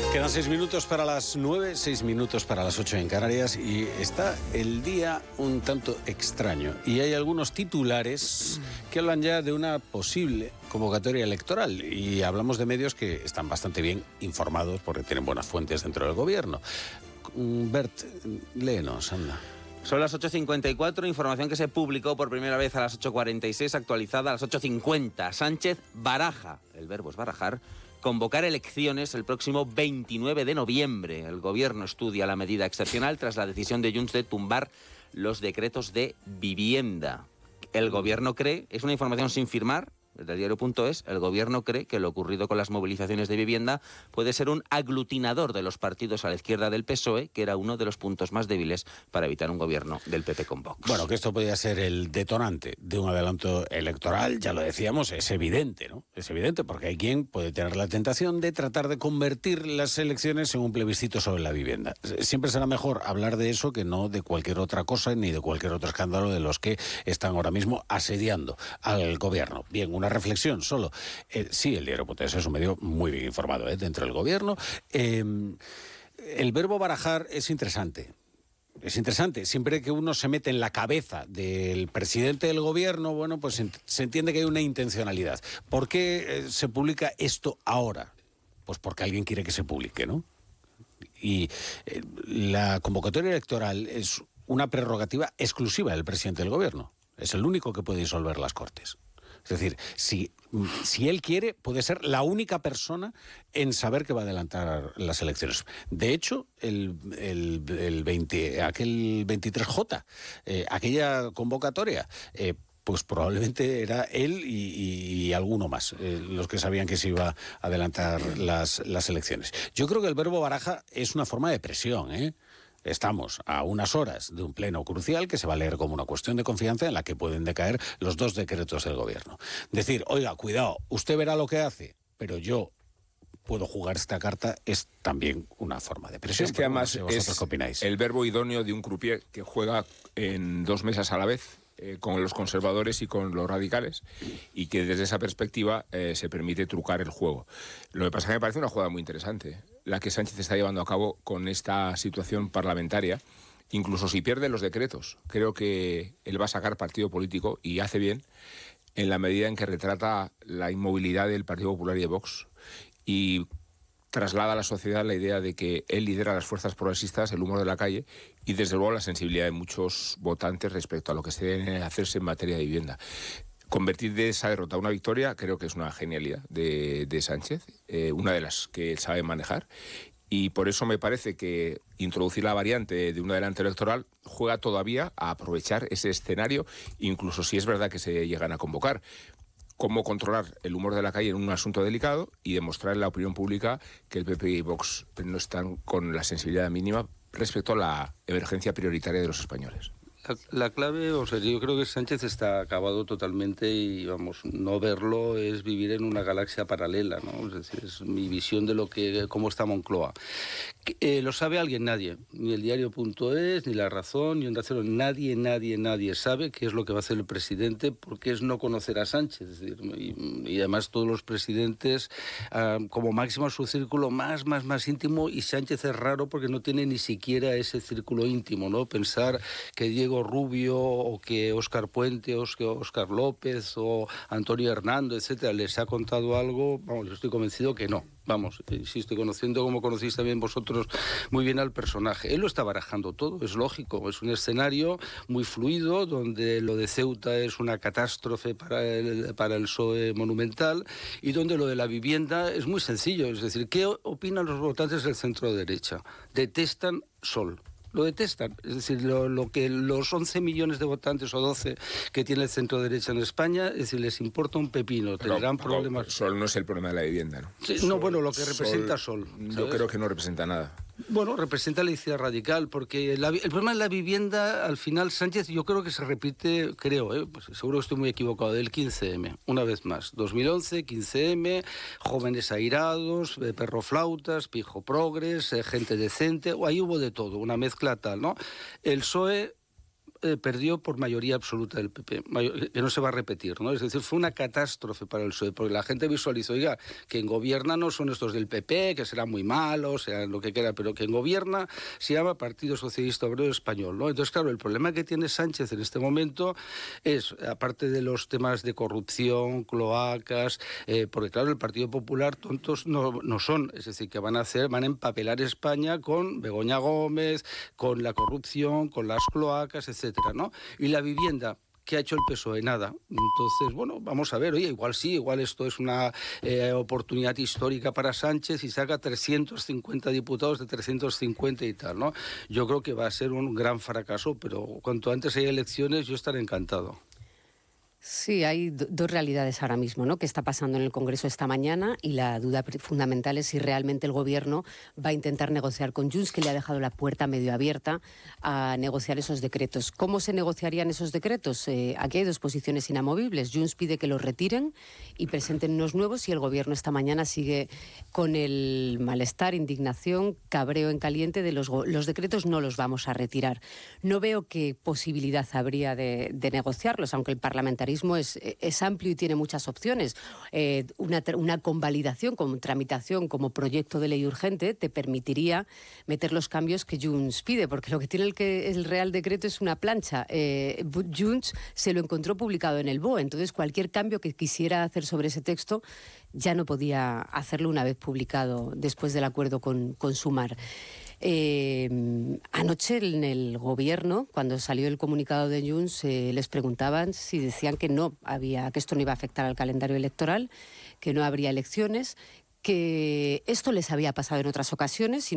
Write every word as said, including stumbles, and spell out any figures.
Quedan seis minutos para las nueve, seis minutos para las ocho en Canarias y está el día un tanto extraño. Y hay algunos titulares que hablan ya de una posible convocatoria electoral y hablamos de medios que están bastante bien informados porque tienen buenas fuentes dentro del gobierno. Bert, léenos, anda. Son las ocho cincuenta y cuatro, información que se publicó por primera vez a las ocho cuarenta y seis, actualizada a las ocho cincuenta. Sánchez baraja, el verbo es barajar, convocar elecciones el próximo veintinueve de noviembre. El gobierno estudia la medida excepcional tras la decisión de Junts de tumbar los decretos de vivienda. El gobierno cree, es una información sin firmar, del diario punto es, el gobierno cree que lo ocurrido con las movilizaciones de vivienda puede ser un aglutinador de los partidos a la izquierda del P S O E, que era uno de los puntos más débiles para evitar un gobierno del P P con Vox. Bueno, que esto podría ser el detonante de un adelanto electoral, ya lo decíamos, es evidente, ¿no? Es evidente porque hay quien puede tener la tentación de tratar de convertir las elecciones en un plebiscito sobre la vivienda. Siempre será mejor hablar de eso que no de cualquier otra cosa ni de cualquier otro escándalo de los que están ahora mismo asediando al gobierno. Bien, una reflexión solo. Eh, sí, el diario punto es es un medio muy bien informado, ¿eh? Dentro del gobierno. Eh, el verbo barajar es interesante. Es interesante. Siempre que uno se mete en la cabeza del presidente del gobierno, bueno, pues se entiende que hay una intencionalidad. ¿Por qué eh, se publica esto ahora? Pues porque alguien quiere que se publique, ¿no? Y eh, la convocatoria electoral es una prerrogativa exclusiva del presidente del gobierno. Es el único que puede disolver las Cortes. Es decir, si, si él quiere, puede ser la única persona en saber que va a adelantar las elecciones. De hecho, el, el, el veinte, aquel veintitrés J, eh, aquella convocatoria, eh, pues probablemente era él y, y alguno más, eh, los que sabían que se iba a adelantar las, las elecciones. Yo creo que el verbo baraja es una forma de presión, ¿eh? Estamos a unas horas de un pleno crucial que se va a leer como una cuestión de confianza en la que pueden decaer los dos decretos del gobierno. Decir, oiga, cuidado, usted verá lo que hace, pero yo puedo jugar esta carta, es también una forma de presión. Es que además no sé, ¿vosotros es qué opináis? El verbo idóneo de un croupier que juega en dos mesas a la vez, eh, con los conservadores y con los radicales, y que desde esa perspectiva eh, se permite trucar el juego. Lo que pasa es que me parece una jugada muy interesante, la que Sánchez está llevando a cabo con esta situación parlamentaria. Incluso si pierde los decretos, creo que él va a sacar partido político, y hace bien, en la medida en que retrata la inmovilidad del Partido Popular y de Vox, y traslada a la sociedad la idea de que él lidera las fuerzas progresistas, el humor de la calle, y desde luego la sensibilidad de muchos votantes respecto a lo que se debe hacerse en materia de vivienda. Convertir de esa derrota a una victoria creo que es una genialidad de, de Sánchez, eh, una de las que él sabe manejar, y por eso me parece que introducir la variante de un adelanto electoral juega todavía a aprovechar ese escenario, incluso si es verdad que se llegan a convocar. Cómo controlar el humor de la calle en un asunto delicado y demostrar en la opinión pública que el P P y Vox no están con la sensibilidad mínima respecto a la emergencia prioritaria de los españoles. La, la clave, o sea, yo creo que Sánchez está acabado totalmente y, vamos, no verlo es vivir en una galaxia paralela, ¿no? Es decir, es mi visión de lo que, cómo está Moncloa. Eh, ¿Lo sabe alguien? Nadie. Ni el diario punto es, ni La Razón, ni Onda Cero. Nadie, nadie, nadie sabe qué es lo que va a hacer el presidente, porque es no conocer a Sánchez. Es decir, y, y además todos los presidentes, uh, como máximo su círculo más, más, más íntimo, y Sánchez es raro porque no tiene ni siquiera ese círculo íntimo, ¿no? Pensar que Diego Rubio o que Óscar Puente o que Óscar López o Antonio Hernando, etcétera, les ha contado algo, vamos, yo estoy convencido que no. Vamos, insisto, conociendo como conocéis también vosotros muy bien al personaje. Él lo está barajando todo, es lógico, es un escenario muy fluido, donde lo de Ceuta es una catástrofe para el, para el P S O E monumental, y donde lo de la vivienda es muy sencillo. Es decir, ¿qué opinan los votantes del centro derecha? Detestan Sol. Lo detestan, es decir, lo, lo que los once millones de votantes o doce que tiene el centro derecha en España, es decir, les importa un pepino, tendrán pero, problemas. Pero Sol no es el problema de la vivienda, ¿no? Sí, Sol, no, bueno, lo que representa Sol. Sol yo creo que no representa nada. Bueno, representa la izquierda radical, porque la, el problema de la vivienda, al final, Sánchez, yo creo que se repite, creo, ¿eh? Pues seguro que estoy muy equivocado, del quince eme, una vez más. dos mil once, quince eme, jóvenes airados, eh, perroflautas, pijo progres, eh, gente decente, ahí hubo de todo, una mezcla tal, ¿no? El P S O E eh, perdió por mayoría absoluta del P P, mayor, que no se va a repetir, ¿no? Es decir, fue una catástrofe para el P S O E, porque la gente visualizó, oiga, quien gobierna no son estos del P P, que serán muy malos, sean lo que quiera, pero quien gobierna se llama Partido Socialista Obrero Español, ¿no? Entonces, claro, el problema que tiene Sánchez en este momento es, aparte de los temas de corrupción, cloacas, eh, porque claro, el Partido Popular tontos no, no son, es decir, que van a hacer, van a empapelar España con Begoña Gómez, con la corrupción, con las cloacas, etcétera, ¿no? Y la vivienda, ¿qué ha hecho el P S O E? Nada. Entonces, bueno, vamos a ver, oye, igual sí, igual esto es una eh, oportunidad histórica para Sánchez y saca trescientos cincuenta diputados de trescientos cincuenta y tal, ¿no? Yo creo que va a ser un gran fracaso, pero cuanto antes haya elecciones yo estaré encantado. Sí, hay do- dos realidades ahora mismo, ¿no? ¿Qué está pasando en el Congreso esta mañana? Y la duda pri- fundamental es si realmente el Gobierno va a intentar negociar con Junts, que le ha dejado la puerta medio abierta a negociar esos decretos. ¿Cómo se negociarían esos decretos? Eh, aquí hay dos posiciones inamovibles. Junts pide que los retiren y presenten unos nuevos, y el Gobierno esta mañana sigue con el malestar, indignación, cabreo en caliente de los, go- los decretos no los vamos a retirar. No veo qué posibilidad habría de, de negociarlos, aunque el parlamentarismo Es, es amplio y tiene muchas opciones. Eh, una, una convalidación con tramitación como proyecto de ley urgente te permitiría meter los cambios que Junts pide, porque lo que tiene el, que, el Real Decreto es una plancha. Eh, Junts se lo encontró publicado en el B O E, entonces cualquier cambio que quisiera hacer sobre ese texto ya no podía hacerlo una vez publicado después del acuerdo con, con Sumar. Eh, anoche en el Gobierno, cuando salió el comunicado de Junts, eh, les preguntaban si decían que no había, que esto no iba a afectar al calendario electoral, que no habría elecciones, que esto les había pasado en otras ocasiones.